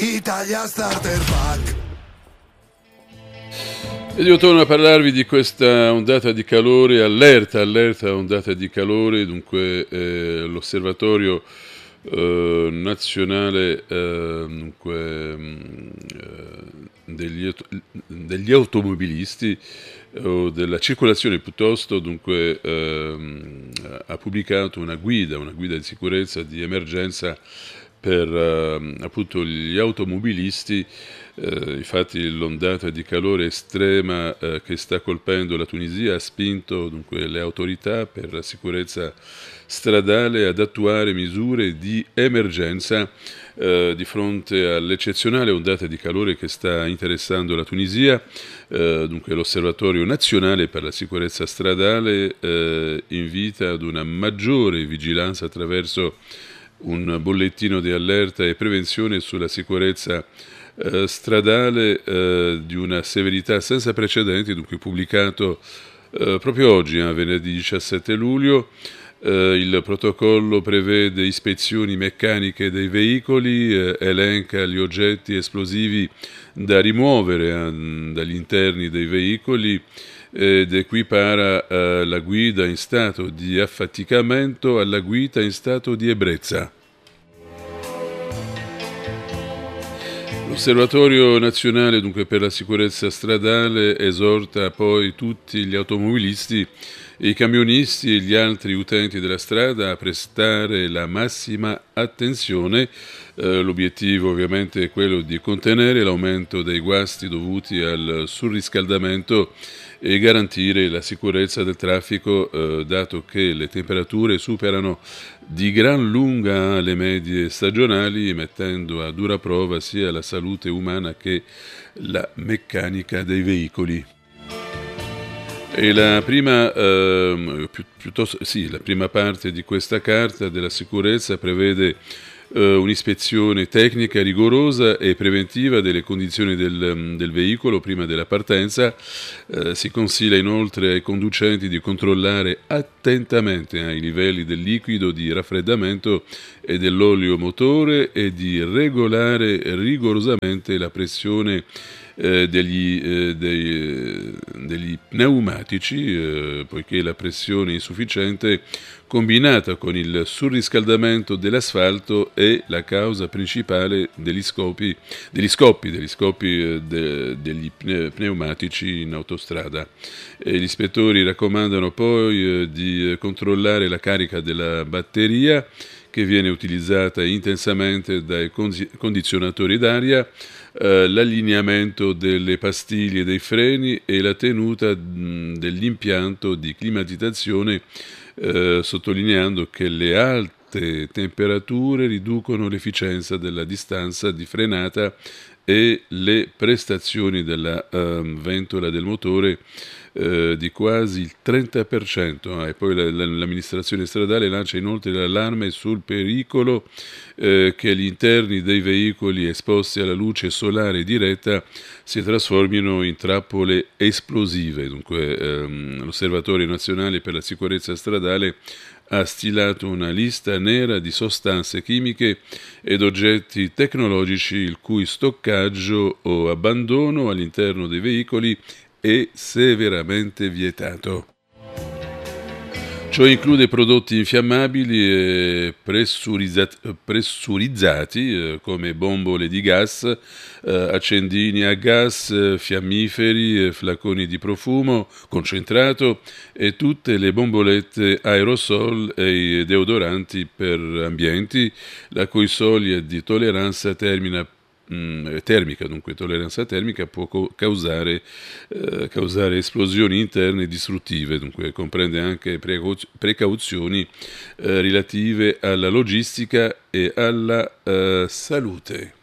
Italia Starter Pack. Ed io torno a parlarvi di questa ondata di calore, allerta ondata di calore, dunque l'osservatorio nazionale degli automobilisti o della circolazione piuttosto, dunque ha pubblicato una guida di sicurezza di emergenza per appunto gli automobilisti. Infatti l'ondata di calore estrema che sta colpendo la Tunisia ha spinto dunque le autorità per la sicurezza stradale ad attuare misure di emergenza di fronte all'eccezionale ondata di calore che sta interessando la Tunisia. Dunque l'Osservatorio Nazionale per la Sicurezza Stradale invita ad una maggiore vigilanza attraverso un bollettino di allerta e prevenzione sulla sicurezza stradale di una severità senza precedenti, dunque pubblicato proprio oggi, venerdì 17 luglio. Il protocollo prevede ispezioni meccaniche dei veicoli, elenca gli oggetti esplosivi da rimuovere dagli interni dei veicoli ed equipara la guida in stato di affaticamento alla guida in stato di ebbrezza. L'Osservatorio Nazionale dunque per la Sicurezza Stradale esorta poi tutti gli automobilisti, i camionisti e gli altri utenti della strada a prestare la massima attenzione. L'obiettivo ovviamente è quello di contenere l'aumento dei guasti dovuti al surriscaldamento e garantire la sicurezza del traffico, dato che le temperature superano di gran lunga le medie stagionali, mettendo a dura prova sia la salute umana che la meccanica dei veicoli. E la prima parte di questa carta della sicurezza prevede un'ispezione tecnica rigorosa e preventiva delle condizioni del veicolo prima della partenza. Si consiglia inoltre ai conducenti di controllare attentamente i livelli del liquido di raffreddamento e dell'olio motore e di regolare rigorosamente la pressione degli pneumatici, poiché la pressione insufficiente combinata con il surriscaldamento dell'asfalto è la causa principale degli scoppi degli pneumatici in autostrada. Gli ispettori raccomandano poi di controllare la carica della batteria che viene utilizzata intensamente dai condizionatori d'aria, l'allineamento delle pastiglie dei freni e la tenuta dell'impianto di climatizzazione, sottolineando che le alte temperature riducono l'efficienza della distanza di frenata e le prestazioni della ventola del motore di quasi il 30%. E poi l'amministrazione stradale lancia inoltre l'allarme sul pericolo che gli interni dei veicoli esposti alla luce solare diretta si trasformino in trappole esplosive. Dunque l'Osservatorio Nazionale per la Sicurezza Stradale ha stilato una lista nera di sostanze chimiche ed oggetti tecnologici il cui stoccaggio o abbandono all'interno dei veicoli è severamente vietato. Ciò include prodotti infiammabili e pressurizzati come bombole di gas, accendini a gas, fiammiferi, flaconi di profumo concentrato e tutte le bombolette aerosol e i deodoranti per ambienti, la cui soglia di tolleranza termica, dunque tolleranza termica può causare esplosioni interne distruttive, dunque comprende anche precauzioni relative alla logistica e alla salute.